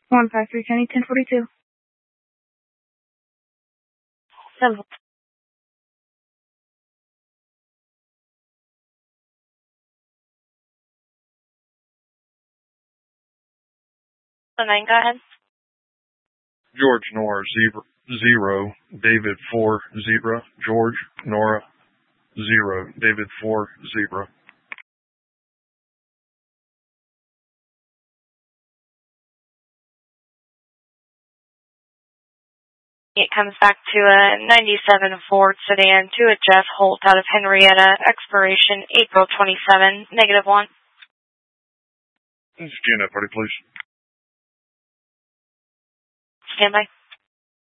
153 County 1042. Hello. So 9, go ahead. George Nora 0, David 4 0, George Nora 0, David 4 0. It comes back to a 97 Ford sedan to a Jeff Holt out of Henrietta, expiration April 27, -1. Scan that party, please. Stand by.